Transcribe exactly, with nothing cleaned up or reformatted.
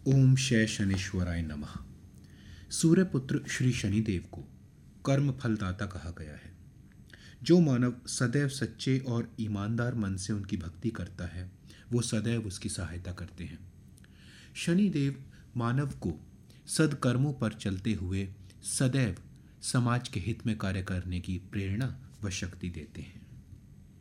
ओम शय शनीश्वराय नमः। सूर्यपुत्र श्री शनिदेव को कर्म फलदाता कहा गया है। जो मानव सदैव सच्चे और ईमानदार मन से उनकी भक्ति करता है वो सदैव उसकी सहायता करते हैं। शनिदेव मानव को सद्कर्मों पर चलते हुए सदैव समाज के हित में कार्य करने की प्रेरणा व शक्ति देते हैं।